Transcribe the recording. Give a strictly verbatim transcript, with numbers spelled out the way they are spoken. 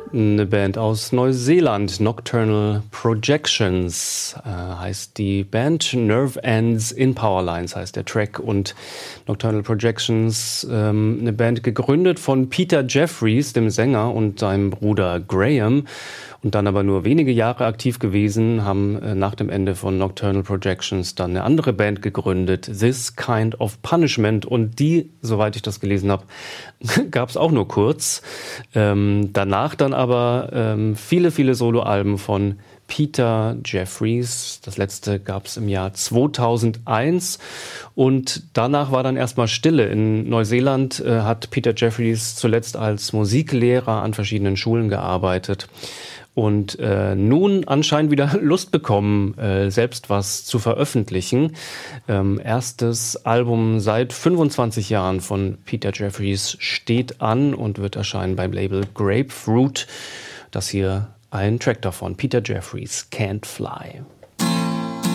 Eine Band aus Neuseeland, Nocturnal Projections äh, heißt die Band. Nerve Ends in Powerlines heißt der Track. Und Nocturnal Projections, ähm, eine Band gegründet von Peter Jeffries, dem Sänger, und seinem Bruder Graham. Und dann aber nur wenige Jahre aktiv gewesen, haben äh, nach dem Ende von Nocturnal Projections dann eine andere Band gegründet, This Kind of Punishment. Und die, soweit ich das gelesen habe, gab es auch nur kurz. Ähm, danach dann aber ähm, viele, viele Soloalben von Peter Jeffries. Das letzte gab es im Jahr zweitausendeins. Und danach war dann erstmal Stille. In Neuseeland äh, hat Peter Jeffries zuletzt als Musiklehrer an verschiedenen Schulen gearbeitet. Und äh, nun anscheinend wieder Lust bekommen, äh, selbst was zu veröffentlichen. Ähm, erstes Album seit fünfundzwanzig Jahren von Peter Jeffries steht an und wird erscheinen beim Label Grapefruit. Das hier ein Track davon, Peter Jeffries, Can't Fly.